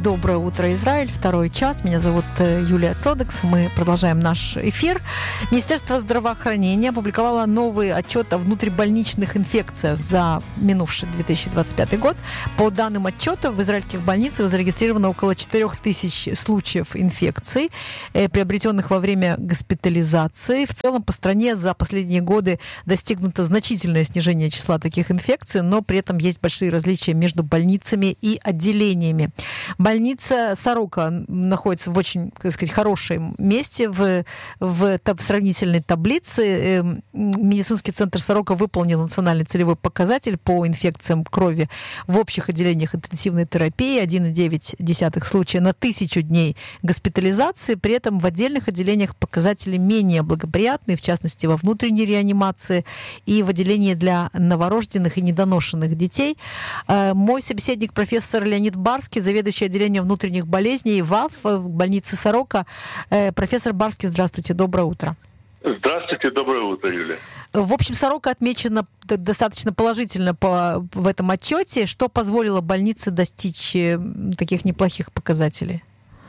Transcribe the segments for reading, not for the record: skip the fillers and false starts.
Доброе утро, Израиль. Второй час. Меня зовут Юлия Цодекс. Мы продолжаем наш эфир. Министерство здравоохранения опубликовало новый отчет о внутрибольничных инфекциях за минувший 2025 год. По данным отчета, в израильских больницах зарегистрировано около 4000 случаев инфекций, приобретенных во время госпитализации. В целом по стране за последние годы достигнуто значительное снижение числа таких инфекций, но при этом есть большие различия между больницами и отделениями. Больница «Сорока» находится в очень, так сказать, хорошем месте в сравнительной таблице. Медицинский центр «Сорока» выполнил национальный целевой показатель по инфекциям крови в общих отделениях интенсивной терапии 1,9 случая на 1000 дней госпитализации. При этом в отдельных отделениях показатели менее благоприятные, в частности, во внутренней реанимации и в отделении для новорожденных и недоношенных детей. Мой собеседник профессор Леонид Барский, заведующий отделением внутренних болезней ВАФ в больнице «Сорока». Профессор Барский, здравствуйте, доброе утро. Здравствуйте, доброе утро, Юлия. В общем, «Сорока» отмечена достаточно положительно в этом отчете. Что позволило больнице достичь таких неплохих показателей?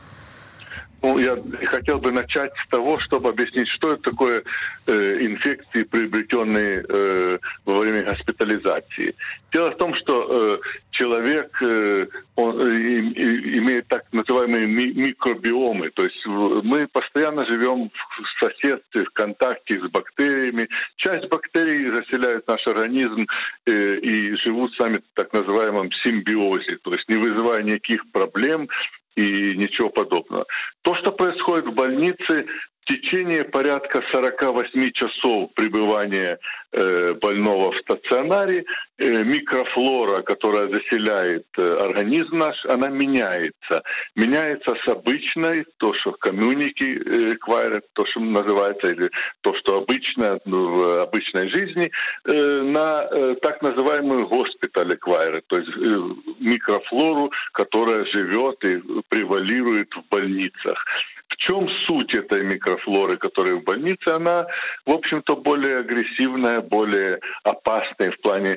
Я хотел бы начать с того, чтобы объяснить, что это такое инфекции, приобретенные во время госпитализации. Дело в том, что человек он имеет так называемые микробиомы, то есть мы постоянно живем в соседстве, в контакте с бактериями. Часть бактерий заселяют наш организм и живут с нами в так называемом симбиозе, то есть не вызывая никаких проблем и ничего подобного. То, что происходит в больнице, в течение порядка 48 часов пребывания больного в стационаре, микрофлора, которая заселяет организм наш, она меняется. Меняется с обычной, то, что community acquired, то, что называется, или то, что обычно в обычной жизни, на так называемую hospital acquired, то есть микрофлору, которая живет и превалирует в больницах. В чем суть этой микрофлоры, которая в больнице? Она, в общем-то, более агрессивная, более опасная в плане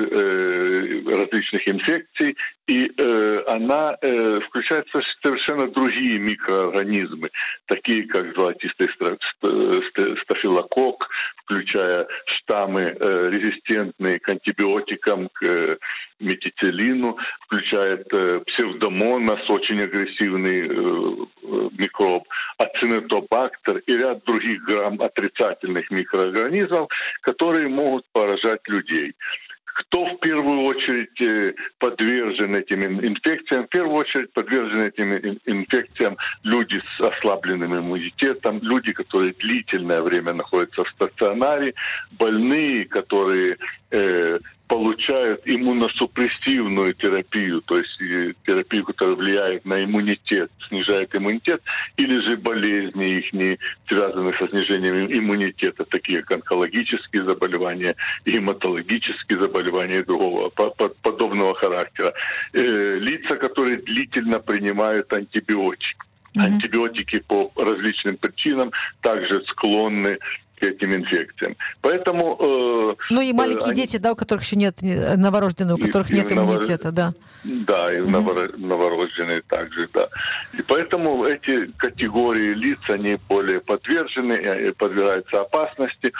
различных инфекций, и она включает совершенно другие микроорганизмы, такие как золотистый стафилококк, включая штаммы резистентные к антибиотикам, к метицилину, включает псевдомонас, очень агрессивный микроб, ацинетобактер и ряд других отрицательных микроорганизмов, которые могут поражать людей. Кто в первую очередь подвержен этим инфекциям? В первую очередь подвержены этим инфекциям люди с ослабленным иммунитетом, люди, которые длительное время находятся в стационаре, больные, которые получают иммуносупрессивную терапию, то есть терапию, которая влияет на иммунитет, снижает иммунитет, или же болезни их не связаны со снижением иммунитета, такие как онкологические заболевания, гематологические заболевания и другого подобного характера. Лица, которые длительно принимают антибиотики. Антибиотики по различным причинам также склонны к этим инфекциям. Поэтому... Ну и маленькие дети, да, у которых еще нет, новорожденные, у которых нет иммунитета, да. Да, и новорожденные также, да. И поэтому эти категории лиц, они более подвержены, подвергаются опасности.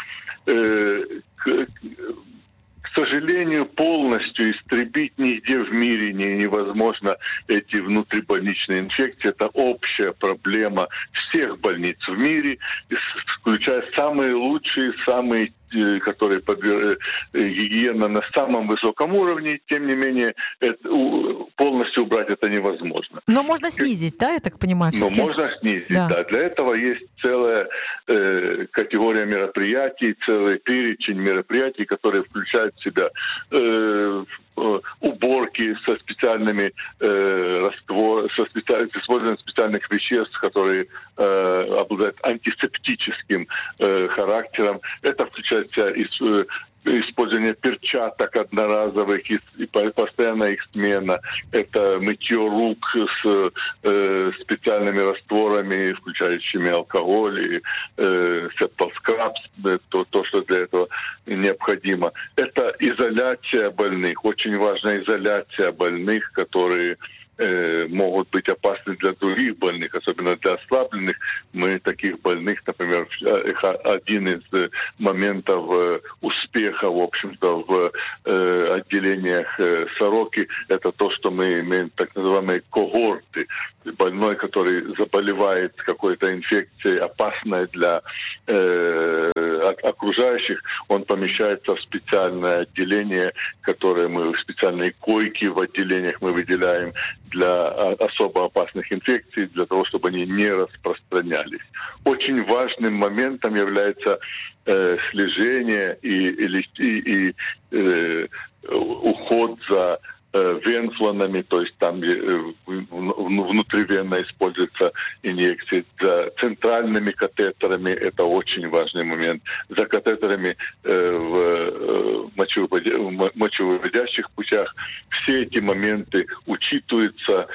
К сожалению, полностью истребить нигде в мире невозможно эти внутрибольничные инфекции. Это общая проблема всех больниц в мире, включая самые лучшие, самые которые гигиена на самом высоком уровне, тем не менее полностью убрать это невозможно. Но можно снизить, да, я так понимаю? Но можно снизить, да. Для этого есть целая категория мероприятий, целый перечень мероприятий, которые включают в себя уборки со специальными с использованием специальных веществ, которые обладают антисептическим характером. Это включает в себя использование перчаток одноразовых и постоянная их смена. Это мытье рук с специальными растворами, включающими алкоголь и септоскраб, то, что для этого необходимо. Это изоляция больных. Очень важна изоляция больных, которые могут быть опасны для других больных, особенно для ослабленных. Мы таких больных, например, один из моментов успеха, в общем-то, в отделениях Сороки, это то, что мы имеем так называемые когорты. Больной, который заболевает какой-то инфекцией, опасной для окружающих, он помещается в специальное отделение, которое мы, специальные койки в отделениях мы выделяем для особо опасных инфекций, для того, чтобы они не распространялись. Очень важным моментом является слежение и уход за венфлонами, то есть там внутривенно используются инъекции, за центральными катетерами, это очень важный момент, за катетерами в мочевыводящих путях. Все эти моменты учитываются,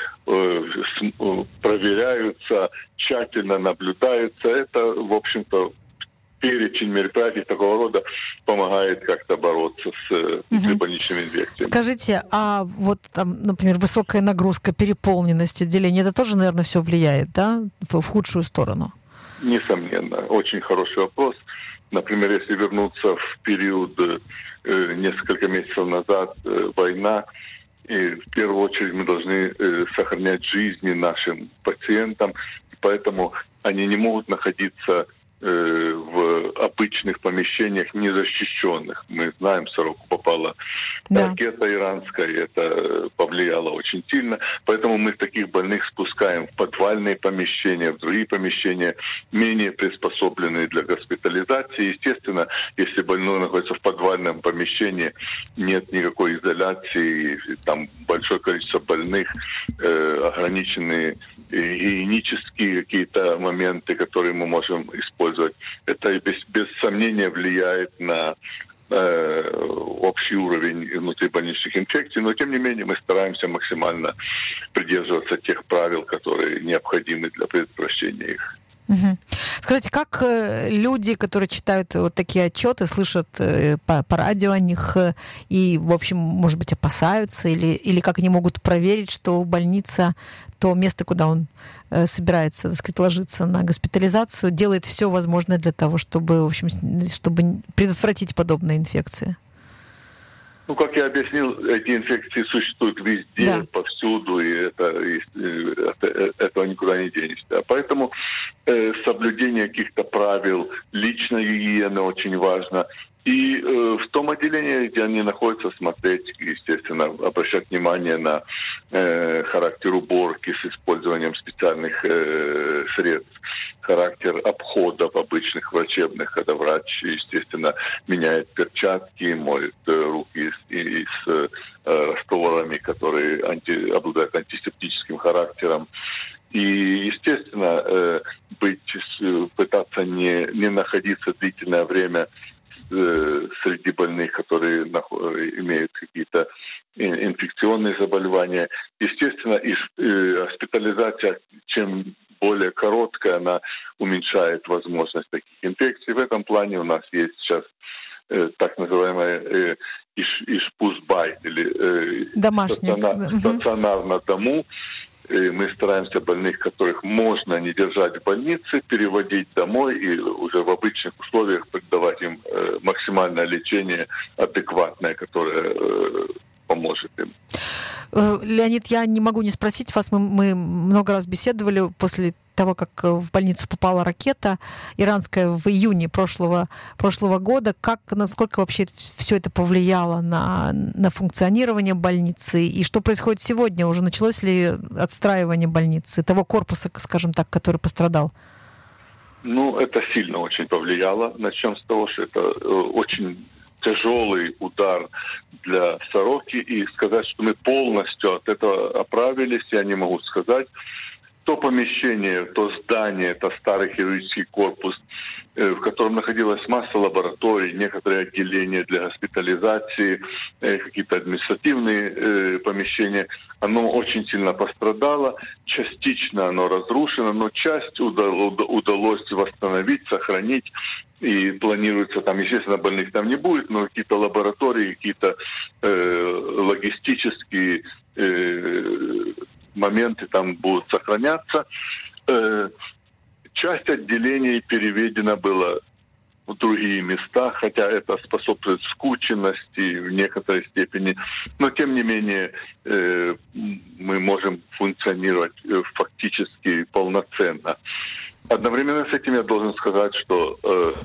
проверяются, тщательно наблюдаются. Это, в общем-то, перечень мероприятий такого рода помогает как-то бороться с внутрибольничными инфекциями. Скажите, а вот там, например, высокая нагрузка, переполненность отделения, это тоже, наверное, все влияет, да, в худшую сторону? Несомненно. Очень хороший вопрос. Например, если вернуться в период несколько месяцев назад, война, и в первую очередь мы должны сохранять жизни нашим пациентам, поэтому они не могут находиться в обычных помещениях незащищенных. Мы знаем, в Сороку попала ракета иранская, и это повлияло очень сильно. Поэтому мы таких больных спускаем в подвальные помещения, в другие помещения, менее приспособленные для госпитализации. Естественно, если больной находится в подвальном помещении, нет никакой изоляции, там большое количество больных, ограниченные гигиенические какие-то моменты, которые мы можем использовать. Это без сомнения влияет на общий уровень внутрибольничных инфекций, но тем не менее мы стараемся максимально придерживаться тех правил, которые необходимы для предотвращения их. Угу. Скажите, как люди, которые читают вот такие отчеты, слышат по радио о них и, в общем, может быть, опасаются, или как они могут проверить, что больница, то место, куда он собирается, так сказать, ложиться на госпитализацию, делает все возможное для того, чтобы, в общем, чтобы предотвратить подобные инфекции? Ну, как я объяснил, эти инфекции существуют везде, повсюду, и этого никуда не денешься. Поэтому соблюдение каких-то правил личной гигиены очень важно. И в том отделении, где они находятся, смотреть, естественно, обращать внимание на характер уборки с использованием специальных средств, характер обходов обычных врачебных, когда врач, естественно, меняет перчатки, моет руки с растворами, которые обладают антисептическим характером. И, естественно, пытаться не находиться длительное время среди больных, которые имеют какие-то инфекционные заболевания. Естественно, и госпитализация, чем более короткая, она уменьшает возможность таких инфекций. В этом плане у нас есть сейчас так называемая ишпузбайт, или стационар на дому. И мы стараемся больных, которых можно не держать в больнице, переводить домой и уже в обычных условиях придавать им максимальное лечение, адекватное, которое поможет им. Леонид, я не могу не спросить вас, мы много раз беседовали после того, как в больницу попала ракета иранская в июне прошлого года. Насколько вообще все это повлияло на функционирование больницы? И что происходит сегодня? Уже началось ли отстраивание больницы, того корпуса, скажем так, который пострадал? Ну, это сильно очень повлияло. Начнем с того, что это очень тяжелый удар для Сороки. И сказать, что мы полностью от этого оправились, я не могу сказать. То помещение, то здание, это старый хирургический корпус, в котором находилась масса лабораторий, некоторые отделения для госпитализации, какие-то административные помещения. Оно очень сильно пострадало, частично оно разрушено, но часть удалось восстановить, сохранить. И планируется, там, естественно, больных там не будет, но какие-то лаборатории, какие-то логистические моменты там будут сохраняться. Часть отделений переведена была в другие места, хотя это способствует скученности в некоторой степени. Но, тем не менее, мы можем функционировать фактически полноценно. Одновременно с этим я должен сказать, что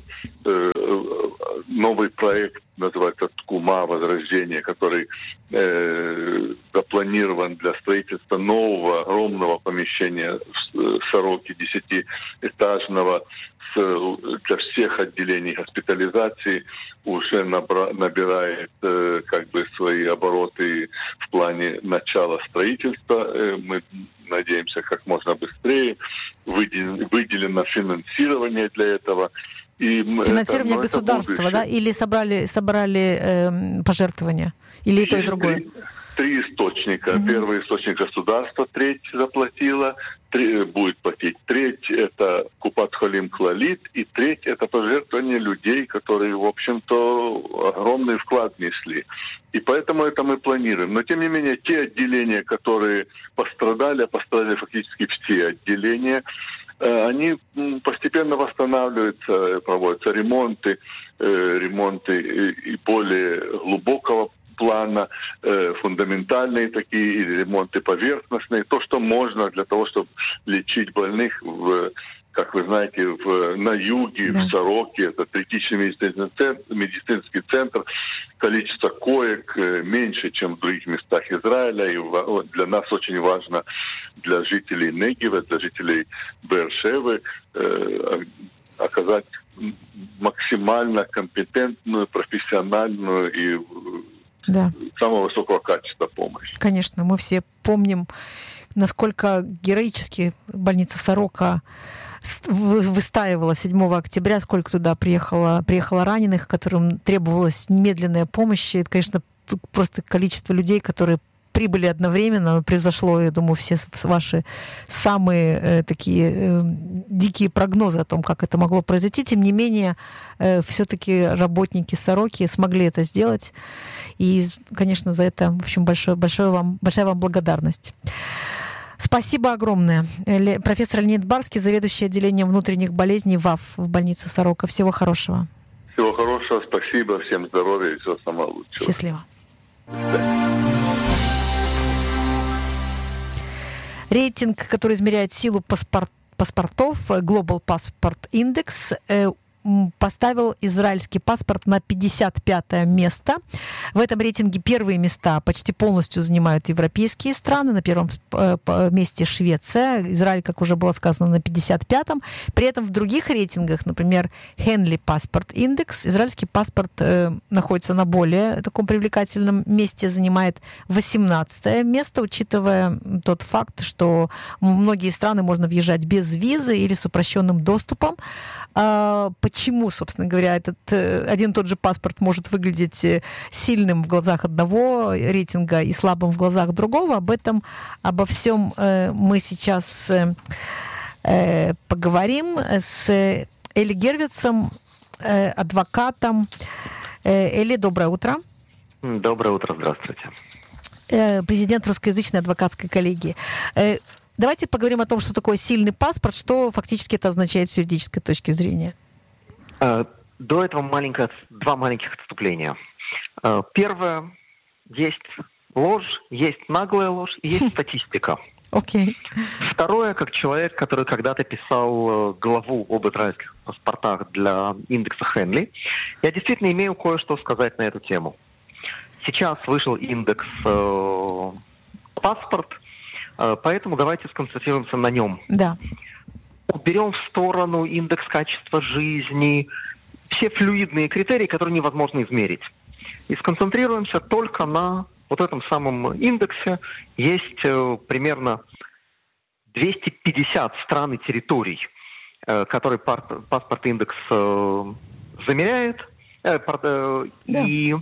новый проект называется «Ткума. Возрождение», который запланирован для строительства нового огромного помещения в Сороке, 10-этажного, для всех отделений госпитализации, уже набирает свои обороты в плане начала строительства. Мы надеемся, как можно быстрее. Выделено финансирование для этого. И финансирование государства, да? Или собрали пожертвования? Или и то, и другое? Три источника. Первый источник государства, треть заплатила, будет платить треть, это Купат-Холим Клалит, и треть это пожертвования людей, которые, в общем-то, огромный вклад внесли. И поэтому это мы планируем. Но, тем не менее, те отделения, которые пострадали фактически все отделения, они постепенно восстанавливаются, проводятся ремонты и более глубокого плана, фундаментальные такие, или ремонты поверхностные, то, что можно для того, чтобы лечить больных как вы знаете, на юге, в Сороке, это третичный медицинский центр, количество коек меньше, чем в других местах Израиля, и для нас очень важно, для жителей Негева, для жителей Беэр-Шевы, оказать максимально компетентную, профессиональную и самого высокого качества помощь. Конечно, мы все помним, насколько героически больница Сорока выстаивала 7 октября, сколько туда приехало раненых, которым требовалась немедленная помощь. Это, конечно, просто количество людей, которые прибыли одновременно, превзошло, я думаю, все ваши самые такие дикие прогнозы о том, как это могло произойти. Тем не менее, все-таки работники Сороки смогли это сделать. И, конечно, за это, в общем, большая вам благодарность. Спасибо огромное. Профессор Леонид Барский, заведующий отделением внутренних болезней ВАФ в больнице Сорока. Всего хорошего. Всего хорошего, спасибо, всем здоровья и всего самого лучшего. Счастливо. Рейтинг, который измеряет силу паспортов, Global Passport Index, поставил израильский паспорт на 55 место. В этом рейтинге первые места почти полностью занимают европейские страны. На первом месте Швеция. Израиль, как уже было сказано, на 55-м. При этом в других рейтингах, например, Henley Passport Index, израильский паспорт находится на более таком привлекательном месте, занимает 18 место, учитывая тот факт, что в многие страны можно въезжать без визы или с упрощенным доступом. Почему, собственно говоря, этот один и тот же паспорт может выглядеть сильным в глазах одного рейтинга и слабым в глазах другого? Обо всем мы сейчас поговорим с Эли Гервицем, адвокатом. Эли, доброе утро. Доброе утро, здравствуйте. Президент русскоязычной адвокатской коллегии. Давайте поговорим о том, что такое сильный паспорт, что фактически это означает с юридической точки зрения. До этого два маленьких отступления. Первое, есть ложь, есть наглая ложь, и есть статистика. Окей. Второе, как человек, который когда-то писал главу об израильских паспортах для индекса Henley, я действительно имею кое-что сказать на эту тему. Сейчас вышел индекс паспорт, поэтому давайте сконцентрируемся на нем. Да. Уберем в сторону индекс качества жизни, все флюидные критерии, которые невозможно измерить. И сконцентрируемся только на вот этом самом индексе. Есть примерно 250 стран и территорий, которые паспорт-индекс замеряет. И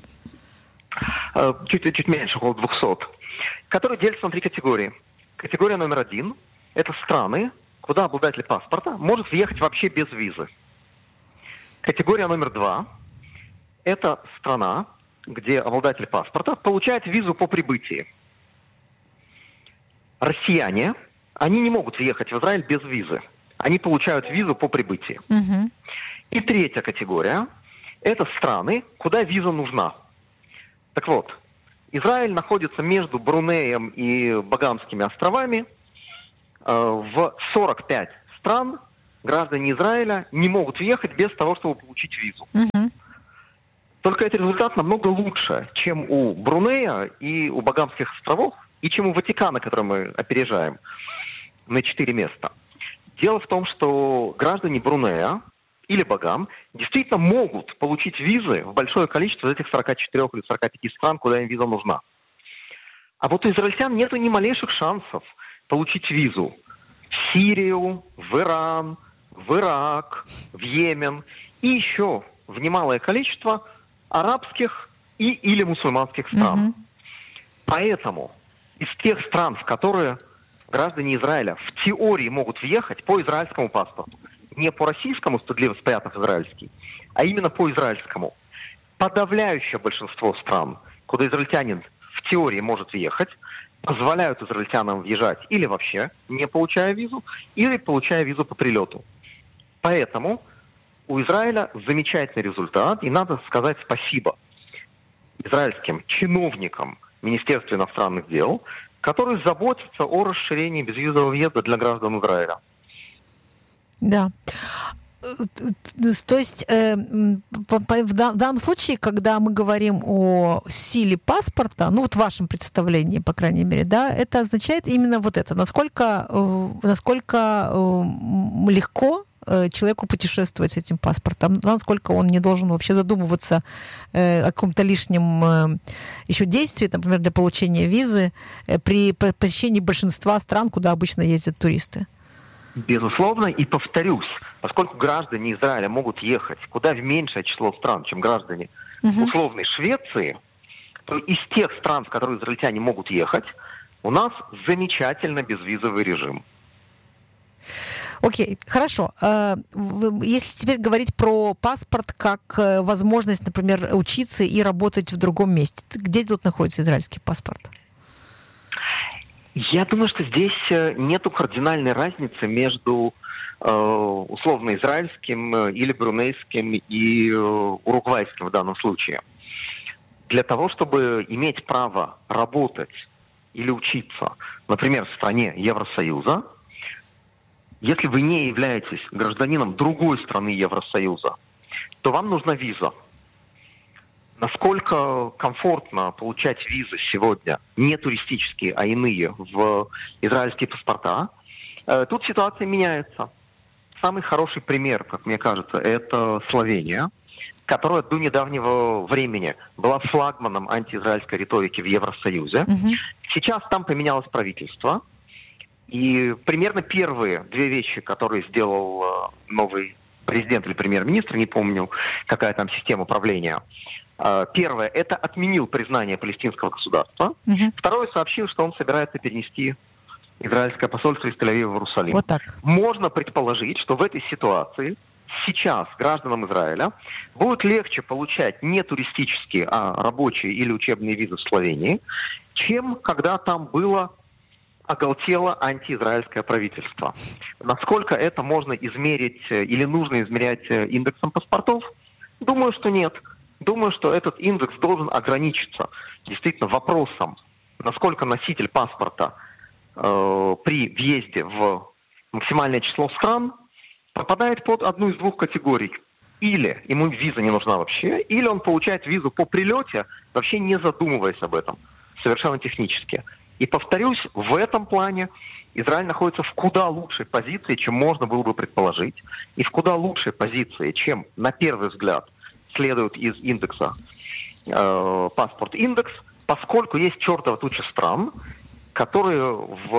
чуть меньше, около 200, которые делятся на 3 категории. Категория номер 1 – это страны, куда обладатель паспорта может въехать вообще без визы. Категория номер 2 – это страна, где обладатель паспорта получает визу по прибытии. россияне, они не могут въехать в Израиль без визы. Они получают визу по прибытии. Угу. И третья категория – это страны, куда виза нужна. Так вот, Израиль находится между Брунеем и Багамскими островами. В 45 стран граждане Израиля не могут въехать без того, чтобы получить визу. Угу. Только этот результат намного лучше, чем у Брунея и у Багамских островов, и чем у Ватикана, который мы опережаем на 4 места. Дело в том, что граждане Брунея или Багам действительно могут получить визы в большое количество из этих 44 или 45 стран, куда им виза нужна. А вот у израильтян нет ни малейших шансов получить визу в Сирию, в Иран, в Ирак, в Йемен и еще в немалое количество арабских или мусульманских стран. Угу. Поэтому из тех стран, в которые граждане Израиля в теории могут въехать по израильскому паспорту, не по российскому, стыдливо спрятав израильский, а именно по израильскому, подавляющее большинство стран, куда израильтянин в теории может въехать, позволяют израильтянам въезжать или вообще не получая визу, или получая визу по прилету. Поэтому у Израиля замечательный результат, и надо сказать спасибо израильским чиновникам Министерства иностранных дел, которые заботятся о расширении безвизового въезда для граждан Израиля. Да. То есть в данном случае, когда мы говорим о силе паспорта, ну вот в вашем представлении, по крайней мере, да, это означает именно вот это, насколько легко человеку путешествовать с этим паспортом, насколько он не должен вообще задумываться о каком-то лишнем еще действии, например, для получения визы при посещении большинства стран, куда обычно ездят туристы. Безусловно, и повторюсь, поскольку граждане Израиля могут ехать куда в меньшее число стран, чем граждане условной Швеции, то из тех стран, в которые израильтяне могут ехать, у нас замечательно безвизовый режим. Окей, хорошо. Если теперь говорить про паспорт как возможность, например, учиться и работать в другом месте, где тут находится израильский паспорт? Я думаю, что здесь нету кардинальной разницы между условно израильским или брунейским и уругвайским в данном случае. Для того, чтобы иметь право работать или учиться, например, в стране Евросоюза, если вы не являетесь гражданином другой страны Евросоюза, то вам нужна виза. Насколько комфортно получать визы сегодня, не туристические, а иные, в израильские паспорта, тут ситуация меняется. Самый хороший пример, как мне кажется, это Словения, которая до недавнего времени была флагманом антиизраильской риторики в Евросоюзе. Сейчас там поменялось правительство. И примерно первые две вещи, которые сделал новый президент или премьер-министр, не помню, какая там система управления. Первое, это отменил признание палестинского государства. Второе, сообщил, что он собирается перенести израильское посольство из Тель-Авива в Иерусалим. Вот так. Можно предположить, что в этой ситуации сейчас гражданам Израиля будет легче получать не туристические, а рабочие или учебные визы в Словении, чем когда там было оголтело антиизраильское правительство. Насколько это можно измерить или нужно измерять индексом паспортов? Думаю, что нет. Думаю, что этот индекс должен ограничиться действительно вопросом, насколько носитель паспорта при въезде в максимальное число стран попадает под одну из двух категорий. Или ему виза не нужна вообще, или он получает визу по прилете, вообще не задумываясь об этом, совершенно технически. И повторюсь, в этом плане Израиль находится в куда лучшей позиции, чем можно было бы предположить, и в куда лучшей позиции, чем на первый взгляд следует из индекса паспорт-индекс, поскольку есть чертова туча стран, которые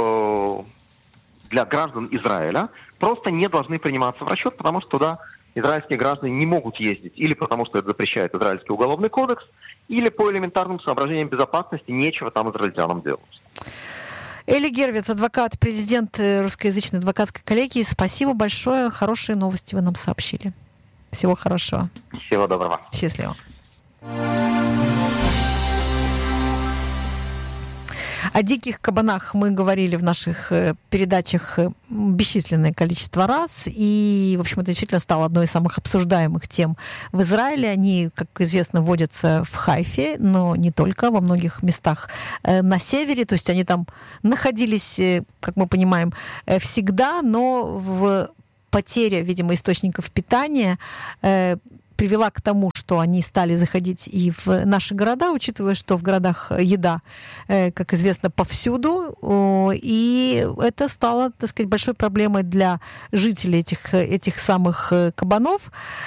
для граждан Израиля просто не должны приниматься в расчет, потому что туда израильские граждане не могут ездить, или потому что это запрещает израильский уголовный кодекс, или по элементарным соображениям безопасности нечего там израильтянам делать. Эли Гервиц, адвокат, президент русскоязычной адвокатской коллегии. Спасибо большое. Хорошие новости вы нам сообщили. Всего хорошего. Всего доброго. Счастливо. О диких кабанах мы говорили в наших передачах бесчисленное количество раз, и, в общем, это действительно стало одной из самых обсуждаемых тем в Израиле. Они, как известно, водятся в Хайфе, но не только, во многих местах на севере, то есть они там находились, как мы понимаем, всегда, но в потеря, видимо, источников питания привела к тому, что они стали заходить и в наши города, учитывая, что в городах еда, как известно, повсюду. И это стало, так сказать, большой проблемой для жителей этих самых кабанов.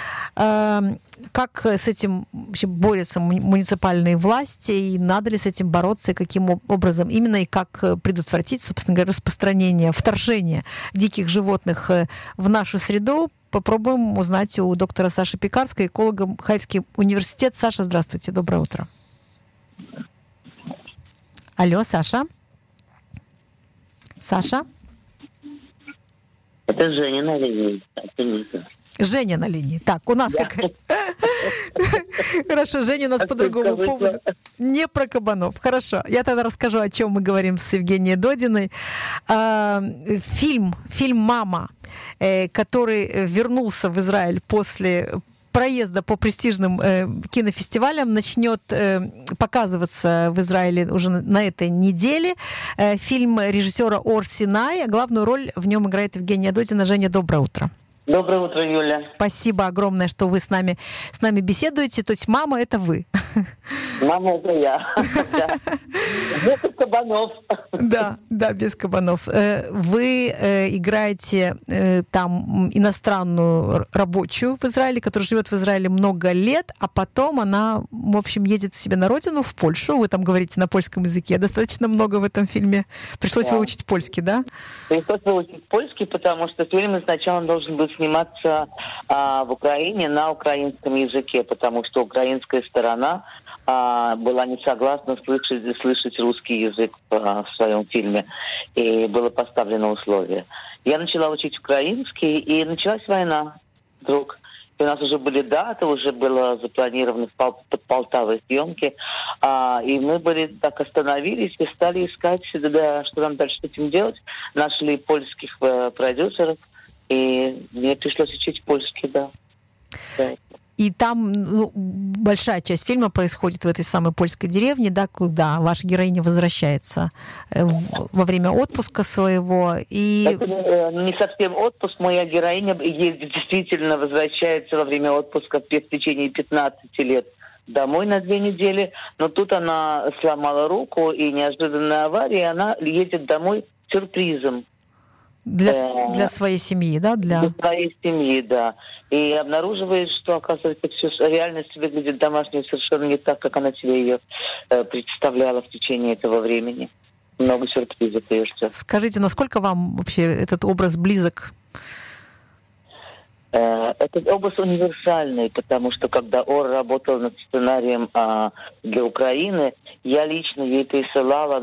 Как с этим вообще борются муниципальные власти, и надо ли с этим бороться, и каким образом именно, и как предотвратить, собственно говоря, распространение, вторжение диких животных в нашу среду? Попробуем узнать у доктора Саши Пекарской, эколога, Хайфский университет. Саша, здравствуйте, доброе утро. Алло, Саша? Саша? Это Женя на линии. Женя на линии. Так, у нас как... Хорошо, Женя у нас по другому поводу. Не про кабанов. Хорошо. Я тогда расскажу, о чем мы говорим с Евгенией Додиной. Фильм «Мама», который вернулся в Израиль после проезда по престижным кинофестивалям, начнет показываться в Израиле уже на этой неделе. Фильм режиссера Ор Синай. Главную роль в нем играет Евгения Додина. Женя, доброе утро. Доброе утро, Юля. Спасибо огромное, что вы с нами беседуете. То есть мама — это вы. Мама — это я. Без кабанов. Да, без кабанов. Вы играете там иностранную рабочую в Израиле, которая живет в Израиле много лет, а потом она, в общем, едет к себе на родину, в Польшу. Вы там говорите на польском языке. Достаточно много в этом фильме. Пришлось выучить польский, да? Пришлось выучить польский, потому что фильм изначально должен был сниматься в Украине на украинском языке, потому что украинская сторона была не согласна слышать русский язык в своем фильме, и было поставлено условие. Я начала учить украинский, и началась война вдруг. И у нас уже были даты, уже было запланировано под Полтавой съемки, и мы так остановились и стали искать, что нам дальше с этим делать. Нашли польских продюсеров, и мне пришлось учить польский, да. И там большая часть фильма происходит в этой самой польской деревне, да, куда ваша героиня возвращается во время отпуска своего. И... Это не совсем отпуск. Моя героиня действительно возвращается во время отпуска в течение 15 лет домой на 2 недели. Но тут она сломала руку, и неожиданная авария, и она едет домой с сюрпризом. Для своей семьи, да? Для своей семьи, да. И обнаруживает, что, оказывается, все реальность выглядит домашней совершенно не так, как она себе ее представляла в течение этого времени. Много сюрпризов ее ждет. Скажите, насколько вам вообще этот образ близок? Этот образ универсальный, потому что когда Ор работал над сценарием для Украины, я лично ей присылала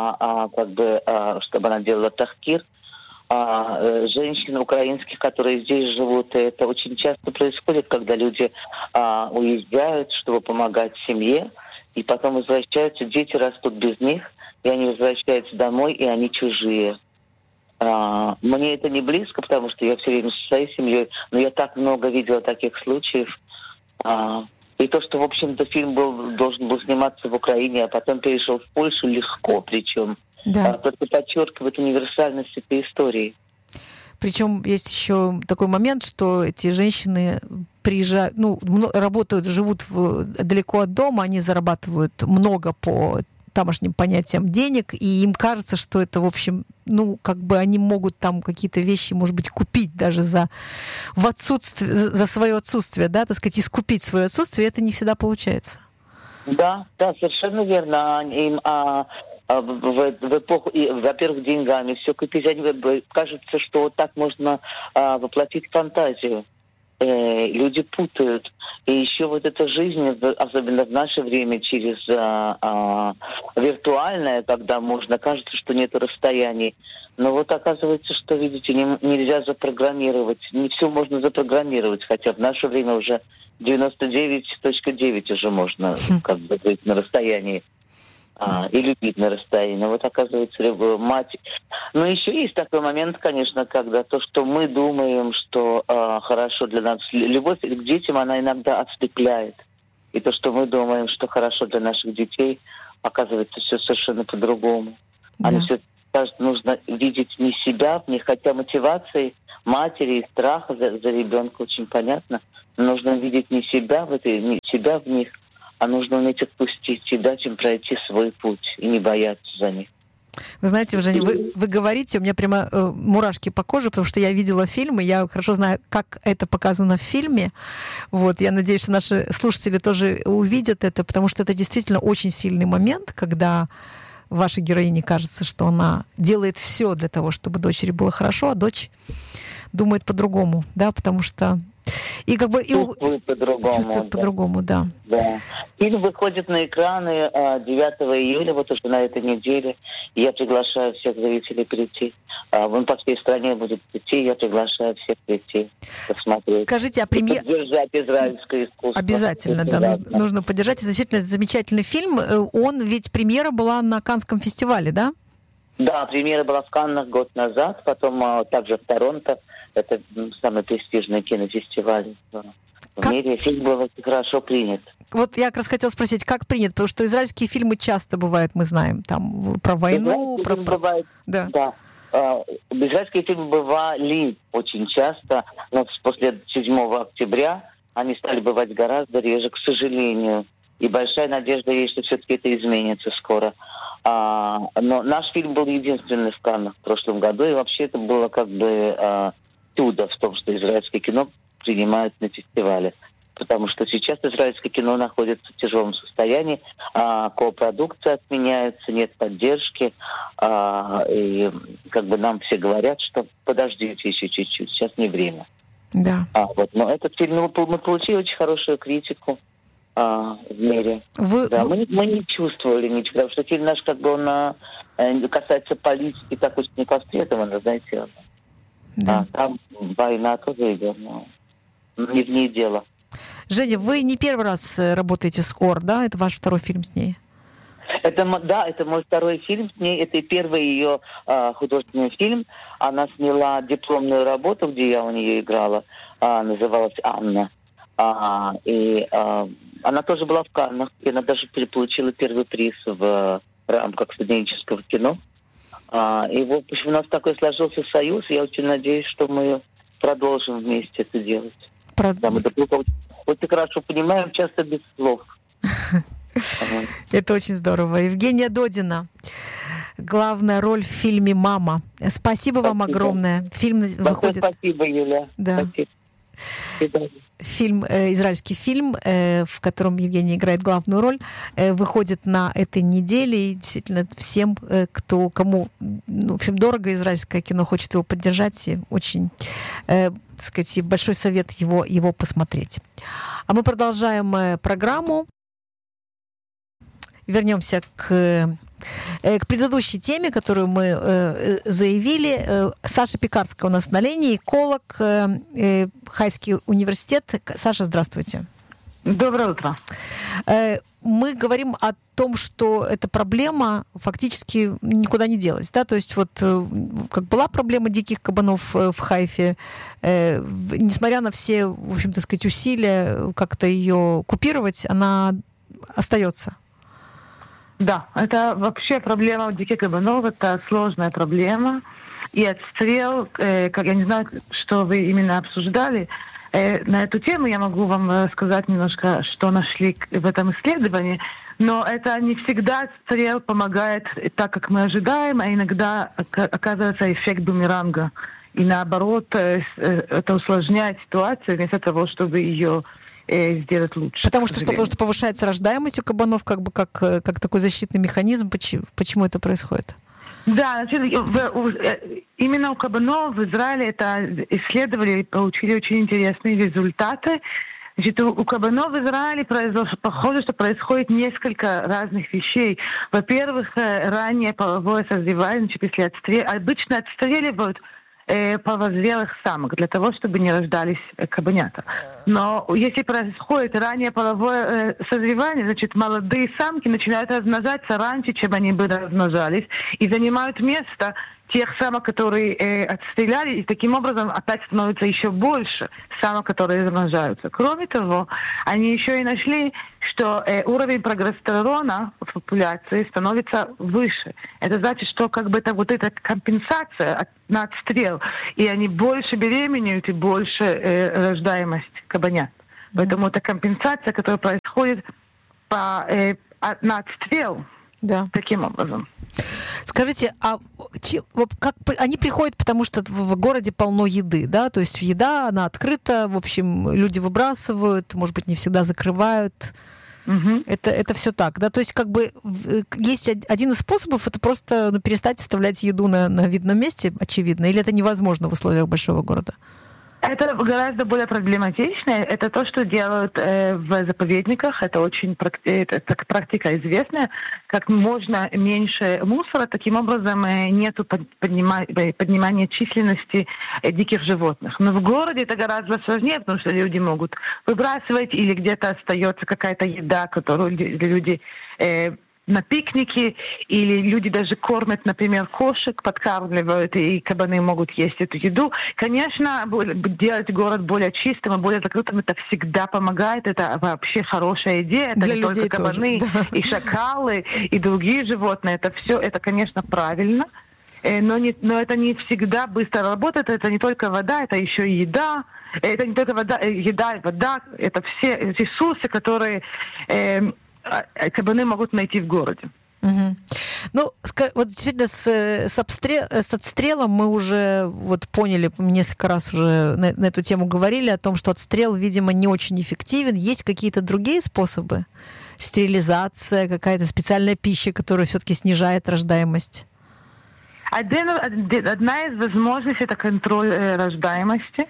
чтобы она делала тахкир, женщин украинских, которые здесь живут. И это очень часто происходит, когда люди уезжают, чтобы помогать семье, и потом возвращаются, дети растут без них, и они возвращаются домой, и они чужие. Мне это не близко, потому что я все время со своей семьей, но я так много видела таких случаев. И то, что, в общем-то, фильм должен был сниматься в Украине, а потом перешел в Польшу легко, причем. Да. Только подчеркивает универсальность этой истории. Причем есть еще такой момент, что эти женщины приезжают, работают, живут далеко от дома, они зарабатывают много по тамошним понятиям денег, и им кажется, что это, в общем, они могут там какие-то вещи, может быть, купить даже за свое отсутствие, да, так сказать, искупить свое отсутствие, и это не всегда получается. Да, совершенно верно. Им в эпоху, во-первых, деньгами все купить. Кажется, что вот так можно воплотить фантазию. Люди путают. И еще вот эта жизнь, особенно в наше время, через виртуальное, когда кажется, что нет расстояний. Но вот оказывается, что, видите, нельзя запрограммировать. Не все можно запрограммировать, хотя в наше время уже 99.9 уже можно быть на расстоянии. и любить на расстоянии. Но вот оказывается, мать... Но еще есть такой момент, конечно, когда то, что мы думаем, что хорошо для нас... Любовь к детям, она иногда отступляет. И то, что мы думаем, что хорошо для наших детей, оказывается все совершенно по-другому. Да. Они все кажется, нужно видеть не себя в них, хотя мотивации матери и страха за ребенка очень понятно. Нужно видеть не себя не себя в них, а нужно уметь отпустить и дать им пройти свой путь и не бояться за них. Вы знаете, Женя, вы говорите, у меня прямо мурашки по коже, потому что я видела фильм, и я хорошо знаю, как это показано в фильме. Вот, я надеюсь, что наши слушатели тоже увидят это, потому что это действительно очень сильный момент, когда вашей героине кажется, что она делает все для того, чтобы дочери было хорошо, а дочь думает по-другому, да, потому что и как бы чувствует по-другому. Чувствует по-другому, да. Да. Фильм выходит на экраны 9 июля, вот уже на этой неделе. Я приглашаю всех зрителей прийти. Вон по всей стране будет идти, я приглашаю всех прийти, посмотреть. Скажите, поддержать израильское искусство. Обязательно, да, нужно поддержать. Это действительно замечательный фильм. Он ведь премьера была на Каннском фестивале, да? Да, премьера была в Каннах год назад, потом также в Торонто. Это самый престижный кинофестиваль в мире. Фильм был очень хорошо принят. Вот я как раз хотела спросить, как принят? Потому что израильские фильмы часто бывают, мы знаем, там про войну, бывает, да. Израильские фильмы бывали очень часто, но после 7 октября они стали бывать гораздо реже, к сожалению. И большая надежда есть, что все-таки это изменится скоро. Но наш фильм был единственный в Каннах в прошлом году, и вообще это было как бы чудо в том, что израильское кино принимают на фестивале. Потому что сейчас израильское кино находится в тяжелом состоянии, копродукция отменяется, нет поддержки, и как бы нам все говорят, что подождите еще чуть-чуть, сейчас не время. Да. Но этот фильм мы получили очень хорошую критику в мире. Мы не чувствовали ничего, потому что фильм наш, как бы он касается политики, так очень непосредственно, знаете. Да. Там война тоже идет, но не в ней дело. Женя, вы не первый раз работаете с Ор, да? Это ваш второй фильм с ней? Это мой второй фильм с ней. Это первый ее художественный фильм. Она сняла дипломную работу, где я у нее играла. Называлась «Анна». И она тоже была в Каннах. И она даже получила первый приз в рамках студенческого кино. И в общем, у нас такой сложился союз. Я очень надеюсь, что мы продолжим вместе это делать. Да, мы очень хорошо понимаем, часто без слов. Это очень здорово. Евгения Додина. Главная роль в фильме «Мама». Спасибо вам огромное. Фильм выходит... Спасибо, Юля. Да. Спасибо. Фильм, израильский фильм, в котором Евгения играет главную роль, выходит на этой неделе. И действительно всем, кому в общем, дорого израильское кино, хочет его поддержать, и очень, так сказать, большой совет его посмотреть. А мы продолжаем программу. Вернемся к предыдущей теме, которую мы заявили. Саша Пекарская у нас на линии, эколог, Хайфский университет. Саша, здравствуйте. Доброе утро. Мы говорим о том, что эта проблема фактически никуда не делась. Да? То есть вот как была проблема диких кабанов в Хайфе, несмотря на все, в общем, так сказать, усилия как-то ее купировать, она остается. Да, это вообще проблема диких кабанов, это сложная проблема. И отстрел, как я не знаю, что вы именно обсуждали, на эту тему я могу вам сказать немножко, что нашли в этом исследовании, но это не всегда отстрел помогает так, как мы ожидаем, а иногда оказывается эффект бумеранга. И наоборот, это усложняет ситуацию вместо того, чтобы ее сделать лучше. Потому что повышается рождаемость у кабанов, как такой защитный механизм. Почему это происходит? Да, именно у кабанов в Израиле это исследовали и получили очень интересные результаты. Значит, у кабанов в Израиле похоже, что происходит несколько разных вещей. Во-первых, раннее половое созревание, после обычно отстреливают половозрелых самок, для того, чтобы не рождались кабанята. Но если происходит раннее половое созревание, значит, молодые самки начинают размножаться раньше, чем они бы размножались, и занимают место тех самок, которые отстреляли, и таким образом опять становится еще больше самок, которые размножаются. Кроме того, они еще и нашли, что уровень прогестерона в популяции становится выше. Это значит, что как бы это вот эта компенсация на отстрел, и они больше беременеют и больше рождаемость кабанят. Поэтому это компенсация, которая происходит на отстрел. Да. Таким образом. Скажите, как они приходят, потому что в городе полно еды, да? То есть еда, она открыта, в общем, люди выбрасывают, может быть, не всегда закрывают. Угу. Это все так, да? То есть как бы есть один из способов, это просто перестать оставлять еду на видном месте, очевидно, или это невозможно в условиях большого города? Это гораздо более проблематично. Это то, что делают в заповедниках. Это очень практика известная. Как можно меньше мусора, таким образом нет поднимания численности диких животных. Но в городе это гораздо сложнее, потому что люди могут выбрасывать, или где-то остается какая-то еда, которую люди на пикнике, или люди даже кормят, например, кошек, подкармливают, и кабаны могут есть эту еду. Конечно, делать город более чистым и более закрытым, это всегда помогает, это вообще хорошая идея. Это для не людей только кабаны, тоже, да. И шакалы, и другие животные. Это все, это, конечно, правильно. Но это не всегда быстро работает, это не только вода, это еще и еда. Это не только еда и вода, это все ресурсы, которые кабаны могут найти в городе. Угу. Ну, вот действительно с отстрелом мы уже вот поняли, несколько раз уже на эту тему говорили, о том, что отстрел, видимо, не очень эффективен. Есть какие-то другие способы? Стерилизация, какая-то специальная пища, которая все-таки снижает рождаемость? Одна из возможностей — это контроль рождаемости.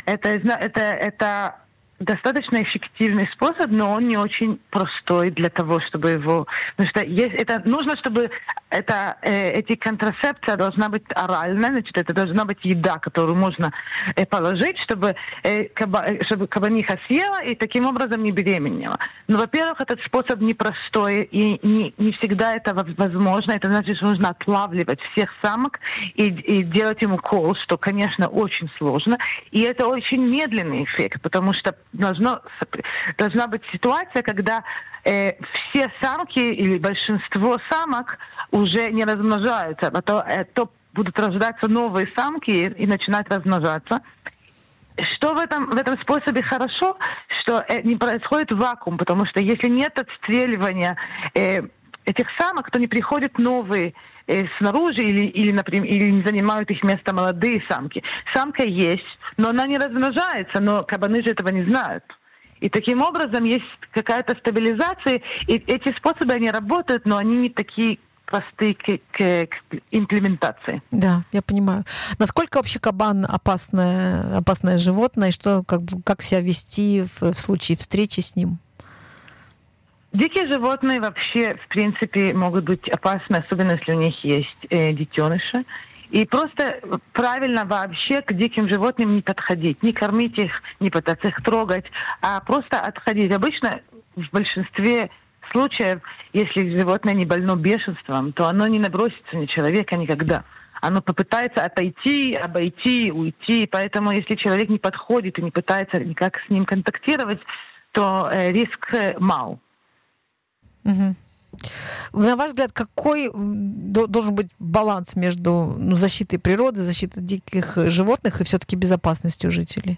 Это достаточно эффективный способ, но он не очень простой для того, чтобы его... Потому что нужно, чтобы эти контрацепция должна быть оральная, значит, это должна быть еда, которую можно положить, чтобы кабаниха съела и таким образом не беременела. Но, во-первых, этот способ непростой, и не всегда это возможно. Это значит, что нужно отлавливать всех самок и делать им укол, что, конечно, очень сложно. И это очень медленный эффект, потому что должна быть ситуация, когда все самки или большинство самок уже не размножаются, а то будут рождаться новые самки и начинать размножаться. Что в этом способе хорошо, что не происходит вакуум, потому что если нет отстреливания этих самок, то не приходят новые снаружи или, например, или не занимают их место молодые самки. Самка есть, но она не размножается, но кабаны же этого не знают. И таким образом есть какая-то стабилизация, и эти способы, они работают, но они не такие простые к имплементации. Да, я понимаю. Насколько вообще кабан опасное животное, и что, как себя вести в случае встречи с ним? Дикие животные вообще, в принципе, могут быть опасны, особенно если у них есть детеныши. И просто правильно вообще к диким животным не подходить, не кормить их, не пытаться их трогать, а просто отходить. Обычно в большинстве случаев, если животное не больно бешенством, то оно не набросится на человека никогда. Оно попытается отойти, обойти, уйти. Поэтому если человек не подходит и не пытается никак с ним контактировать, то риск мал. Угу. На ваш взгляд, какой должен быть баланс между защитой природы, защитой диких животных и все-таки безопасностью жителей?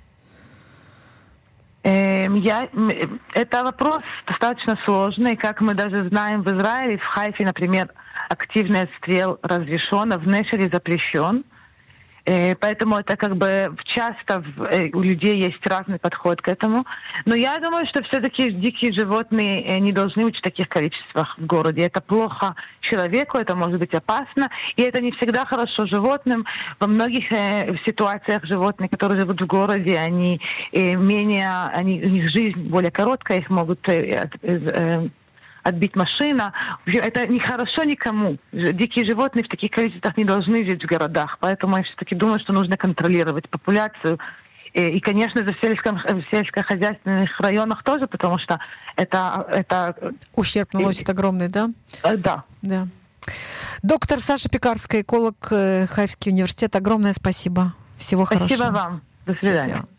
Это вопрос достаточно сложный. Как мы даже знаем, в Израиле, в Хайфе, например, активный отстрел разрешен, а в Нешере запрещен. Поэтому это как бы часто у людей есть разный подход к этому. Но я думаю, что все-таки дикие животные не должны быть в таких количествах в городе. Это плохо человеку, это может быть опасно. И это не всегда хорошо животным. Во многих ситуациях животные, которые живут в городе, у них жизнь более короткая, их могут отбить машина. В общем, это нехорошо никому. Дикие животные в таких количествах не должны жить в городах. Поэтому я все-таки думаю, что нужно контролировать популяцию. И, конечно, в сельскохозяйственных районах тоже, потому что это... Ущерб наносит огромный, да? Да. Да. Доктор Саша Пекарская, эколог, Хайфский университет. Огромное спасибо. Всего хорошего. Спасибо вам. До свидания. Счастливо.